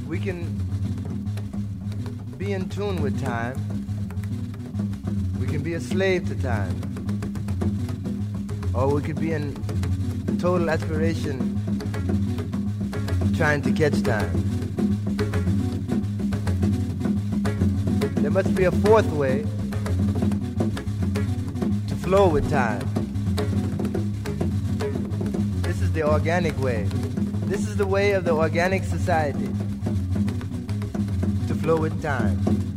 We can be in tune with time. We can be a slave to time. Or we could be in total aspiration trying to catch time. There must be a fourth way to flow with time. This is the organic way. This is the way of the organic society to flow with time.